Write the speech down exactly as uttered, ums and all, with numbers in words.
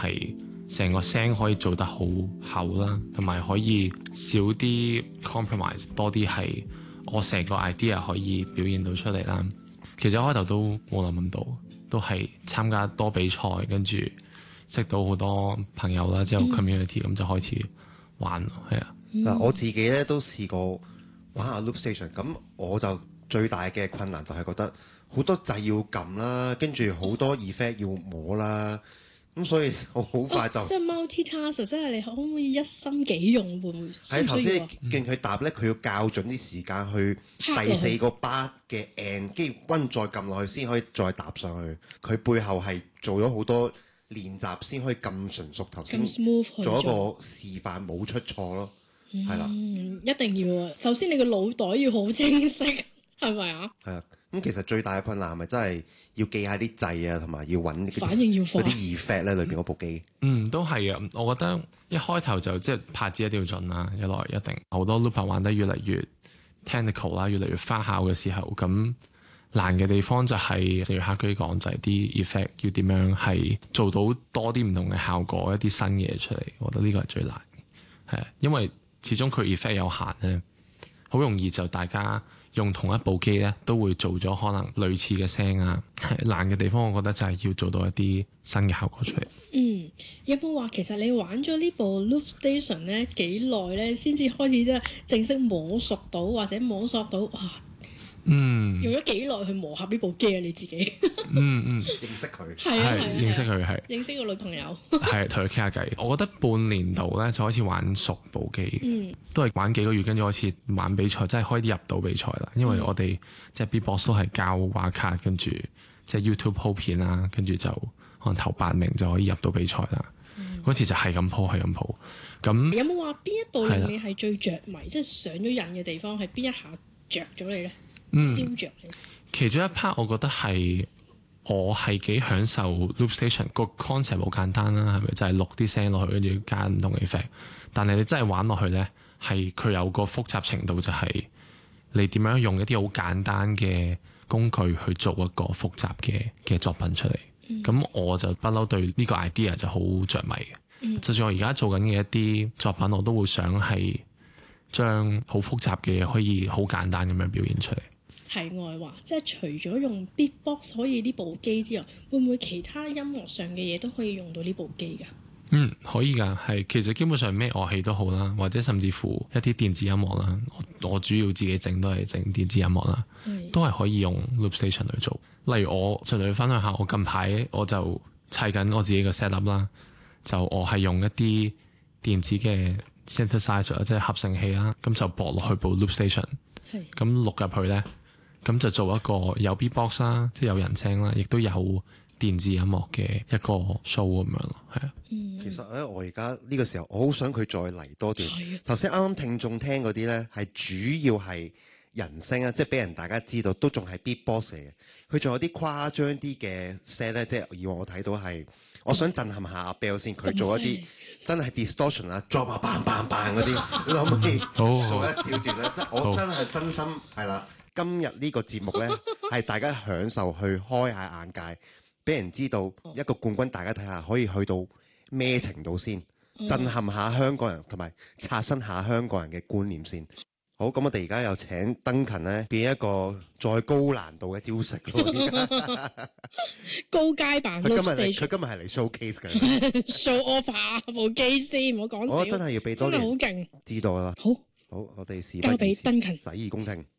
係成個聲可以做得好厚啦，同埋可以少啲 compromise， 多啲係我成個 idea 可以表現到出嚟啦。其實一開頭都冇諗咁到，都係參加多比賽，跟住識到好多朋友啦，之後 community 咁、嗯、就開始玩咯，係啊。 嗱、嗯，我自己咧都試過玩下 Loop Station，咁我就最大嘅困難就係覺得好多掣要撳啦，跟住好多 effect 要摸啦，咁所以我好快就、 哦、即係 multitask， 即係你可唔可以一心幾用？會唔會？ 喺頭先見佢答咧，佢要校準啲時間去第四個 bar 嘅 end， 跟住溫再撳落去先可以再答上去。佢背後係做咗好多練習先可以咁純熟，頭先做一個示範冇出錯咯。係啦， 嗯，一定要啊！首先你個腦袋要好清晰，係咪啊？ 係啊，咁其實最大嘅困難係咪真係要記下啲掣啊，同埋要揾反應要快嗰啲 effect 咧裏邊嗰部機？ 嗯，都係啊！我覺得一開頭就即係拍子一定要準啦，一來一定好多 looper 玩得越嚟越 technical 啦，越嚟越花巧嘅時候，咁難嘅地方就係正如黑居講，就係啲 effect 要點樣係做到多啲唔同嘅效果，一啲新嘢出嚟。我覺得呢個係最難嘅，係啊，因為始終佢 effect 有限咧，好容易就大家用同一部機咧都會做咗可能類似嘅聲啊。難嘅地方，我覺得就係要做到一啲新嘅效果出嚟。 嗯，有冇話其實你玩咗呢部 Loop Station 咧幾耐咧，先至開始即係正式摸熟到或者摸索到哇？ 嗯， 用咗幾耐去磨合呢部機啊？你自己嗯嗯， 認識佢係啊， 認識佢係認識個女朋友係同佢傾下偈。我覺得半年度咧就開始玩熟部機， 嗯， 都係玩幾個月，跟住開始玩比賽，即係開始入到比賽啦。因為我哋、嗯、即係 Beatbox 都係教畫卡，跟住即係 YouTube 鋪片啦，跟住就可能頭八名就可以入到比賽啦。嗰、嗯、次就係咁鋪，係咁鋪。咁有冇話邊一度令你係最着迷，即係上咗癮嘅地方係邊一下着咗你咧？燒着你、嗯、 其中一 part 我覺得係我係幾享受 Loop Station 個 concept 好簡單啦，係咪就係錄啲聲落去，跟住加唔同嘅 effect。但係你真係玩落去咧，係佢有個複雜程度，就係你點樣用一啲好簡單嘅工具去做一個複雜嘅嘅作品出嚟。咁、嗯、我就不嬲對呢個 idea 就好着迷嘅。嗯、就算我而家做緊嘅一啲作品，我都會想係將好複雜嘅嘢可以好簡單咁樣表現出嚟。 題外話，即係除咗用 Beatbox 可以呢部機之外，會唔會其他音樂上嘅嘢都可以用到呢部機㗎？ 嗯，可以㗎，係其實基本上咩樂器都好啦，或者甚至乎一啲電子音樂啦，我我主要自己整都係整電子音樂啦，都係可以用 Loop Station 去做。例如我上嚟分享下，我近排我就砌緊我自己嘅 set up 啦，就我係用一啲電子嘅 synthesizer 即係合成器啦，咁就駁落去部 Loop Station，咁錄入去咧。咁就做一個有 Beatbox 啦，即係有人聲啦，亦都有電子音樂嘅一個 show 咁樣咯，係啊。 嗯、其實咧，我而家呢個時候，我好想佢再嚟多段。頭先啱啱聽眾聽嗰啲咧，係主要係人聲啊，即係俾人大家知道都仲係 Beatbox 嚟嘅。佢仲有啲誇張啲嘅 set 咧，即係以往我睇到係，我想震撼下阿 Bell 先，佢做一啲真係 distortion 啊，drop 啊，bang bang bang 嗰啲，你可唔可以做一小段咧？即係我真係真心係啦。今日呢個節目呢，係大家享受去開下眼界，俾人知道一個冠軍，大家睇下可以去到咩程度先，震撼下香港人，同埋刷新下香港人嘅觀念先。好，咁我哋而家又請 Duncan 呢變一個再高難度嘅招式咯。 高階版。 佢今日嚟，佢今日係嚟 showcase 嘅。 show off 下部機先，唔好講笑。 我真係要俾多啲， 真係好勁， 知道啦。 好， 好，我哋事不宜遲， 交俾 Duncan 洗耳恭聽。